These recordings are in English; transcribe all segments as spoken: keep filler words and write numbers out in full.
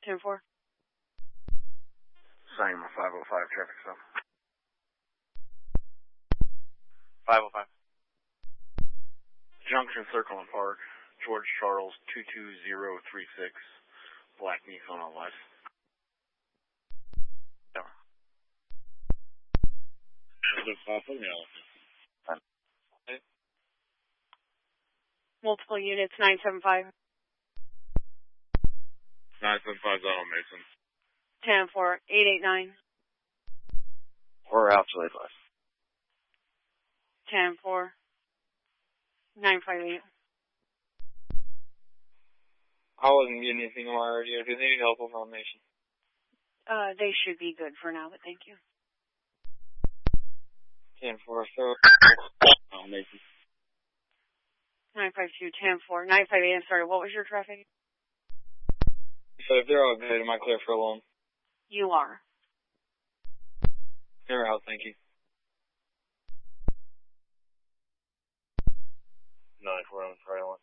ten four. Signing my five oh five traffic stop. five oh five. Junction Circle and Park, George Charles two two zero three six, Black Nissan on life. Multiple units, nine seven five. nine seven five Auto Mason. ten four, eight eight nine. We're out to eight five. ten four, nine five eight. I wasn't getting anything on my radio. Do they need help with Automation? Uh, they should be good for now, but thank you. ten four, so Automation. nine five two, ten four, nine five eight. I'm sorry, what was your traffic? So if they're all good, am I clear for a loan? You are. They're out, thank you. nine four on trailer.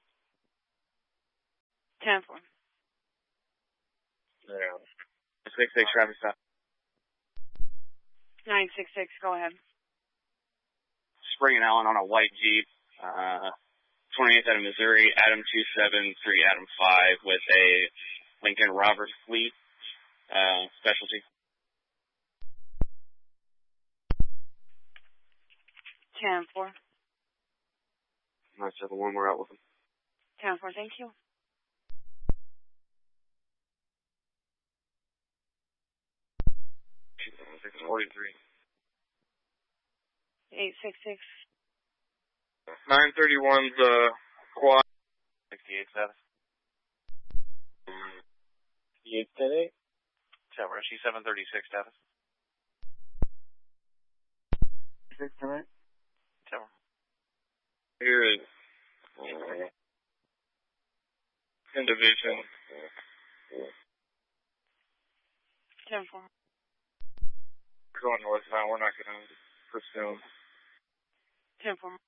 ten four. They're out. six six traffic stop. nine six six, go ahead. Spring and Allen on a white Jeep. Uh, twenty-eighth out of Missouri, Adam two seven three, Adam five, with a Lincoln Roberts Fleet uh, specialty. ten four. nine seven one, we're out with them. ten four, thank you. forty-three. eight six six. nine thirty-one's uh, quad. sixty-eight status. eight ten eight? Tower, she seven thirty-six status. six ten eight? Tower. Here is in division. ten four. We're going northbound. We're not going to pursue. ten four.